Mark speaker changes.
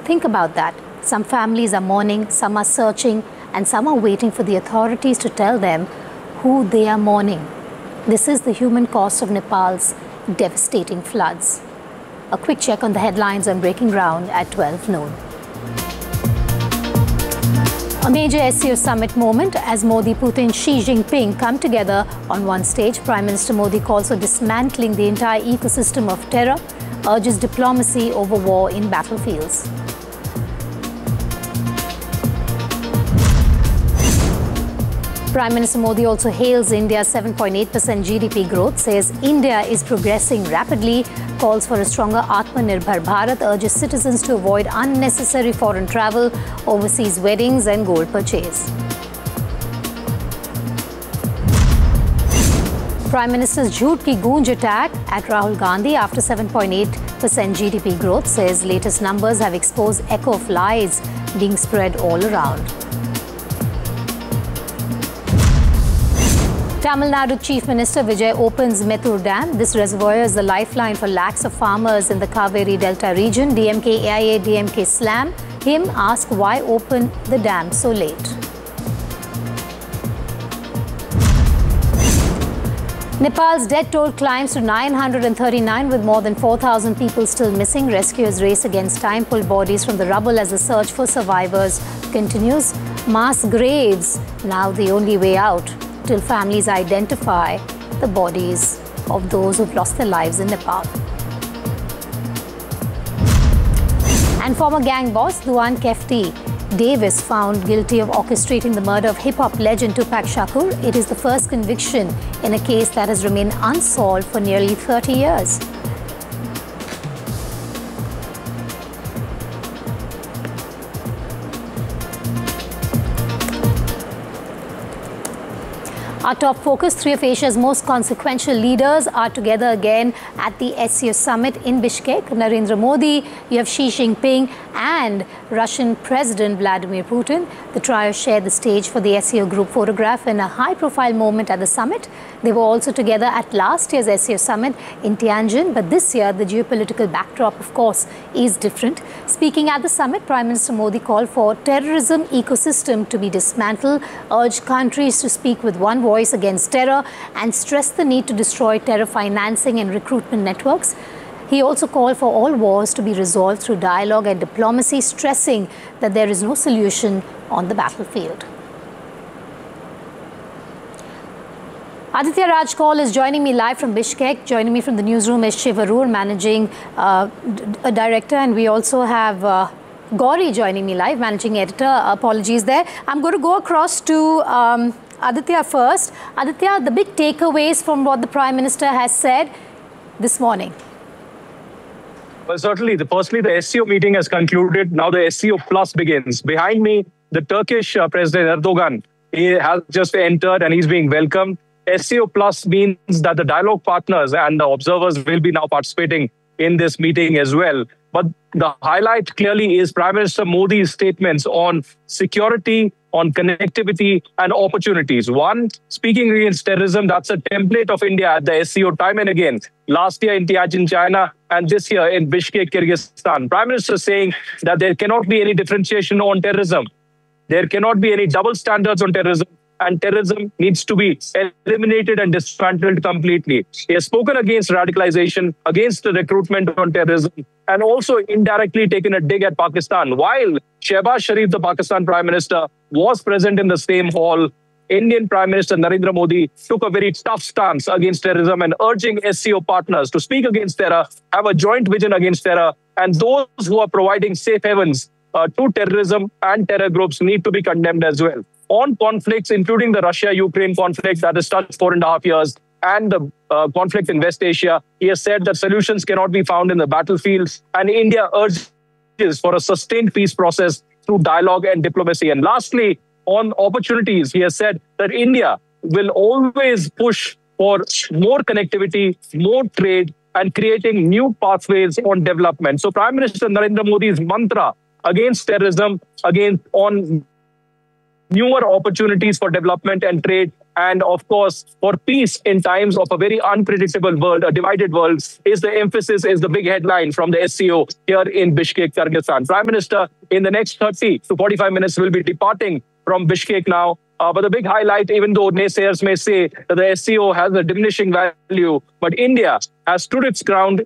Speaker 1: Think about that. Some families are mourning, some are searching, and some are waiting for the authorities to tell them who they are mourning. This is the human cost of Nepal's devastating floods. A quick check on the headlines on Breaking Ground at 12 noon. A major SCO summit moment as Modi, Putin, Xi Jinping come together on one stage. Prime Minister Modi calls for dismantling the entire ecosystem of terror, urges diplomacy over war in battlefields. Prime Minister Modi also hails India's 7.8% GDP growth, says India is progressing rapidly, calls for a stronger Atmanirbhar Bharat, urges citizens to avoid unnecessary foreign travel, overseas weddings and gold purchase. Prime Minister's Jhoot Ki Goonj attack at Rahul Gandhi after 7.8% GDP growth, says latest numbers have exposed echo of lies being spread all around. Tamil Nadu Chief Minister Vijay opens Mettur Dam. This reservoir is the lifeline for lakhs of farmers in the Kaveri Delta region. DMK, AIA, DMK slam him, ask why open the dam so late. Nepal's death toll climbs to 939 with more than 4,000 people still missing. Rescuers race against time, pull bodies from the rubble as the search for survivors continues. Mass graves now the only way out till families identify the bodies of those who've lost their lives in Nepal. And former gang boss Duan Kefti Davis found guilty of orchestrating the murder of hip-hop legend Tupac Shakur. It is the first conviction in a case that has remained unsolved for nearly 30 years. Our top focus, three of Asia's most consequential leaders are together again at the SCO summit in Bishkek. Narendra Modi, you have Xi Jinping and Russian President Vladimir Putin. The trio shared the stage for the SCO group photograph in a high-profile moment at the summit. They were also together at last year's SCO summit in Tianjin, but this year the geopolitical backdrop, of course, is different. Speaking at the summit, Prime Minister Modi called for terrorism ecosystem to be dismantled, urged countries to speak with one voice against terror and stressed the need to destroy terror financing and recruitment networks. He also called for all wars to be resolved through dialogue and diplomacy, stressing that there is no solution on the battlefield. Aditya Rajkol is joining me live from Bishkek. Joining me from the newsroom is Shiv Arur, Managing Director, and we also have Gauri joining me live, Managing Editor. Apologies there. I'm going to go across to Aditya first. Aditya, the big takeaways from what the Prime Minister has said this morning.
Speaker 2: Well, certainly, firstly, the SCO meeting has concluded. Now the SCO Plus begins. Behind me, the Turkish President Erdogan, he has just entered and he's being welcomed. SCO Plus means that the dialogue partners and the observers will be now participating in this meeting as well. But the highlight clearly is Prime Minister Modi's statements on security, on connectivity and opportunities. One, speaking against terrorism, that's a template of India at the SCO time and again. Last year in Tianjin, China, and this year in Bishkek, Kyrgyzstan. Prime Minister saying that there cannot be any differentiation on terrorism. There cannot be any double standards on terrorism. And terrorism needs to be eliminated and dismantled completely. He has spoken against radicalization, against the recruitment on terrorism, and also indirectly taken a dig at Pakistan. While Shehbaz Sharif, the Pakistan Prime Minister, was present in the same hall, Indian Prime Minister Narendra Modi took a very tough stance against terrorism and urging SCO partners to speak against terror, have a joint vision against terror, and those who are providing safe havens to terrorism and terror groups need to be condemned as well. On conflicts, including the Russia-Ukraine conflict that has touched 4.5 years, and the conflict in West Asia, he has said that solutions cannot be found in the battlefields, and India urges for a sustained peace process through dialogue and diplomacy. And lastly, on opportunities, he has said that India will always push for more connectivity, more trade, and creating new pathways on development. So Prime Minister Narendra Modi's mantra against terrorism, against on newer opportunities for development and trade and of course, for peace in times of a very unpredictable world, a divided world, is the emphasis, is the big headline from the SCO here in Bishkek, Kyrgyzstan. Prime Minister, in the next 30 to 45 minutes, will be departing from Bishkek now. But the big highlight, even though naysayers may say that the SCO has a diminishing value, but India has stood its ground